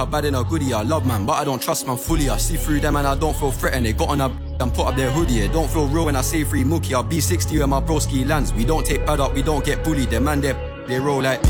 bad in a goodie, I love man, but I don't trust man fully. I see through them and I don't feel threatened. They got on a and put up their hoodie. It don't feel real when I say free Mookie. I'll be 60 where my broski lands. We don't take bad up, we don't get bullied. Them man, they roll like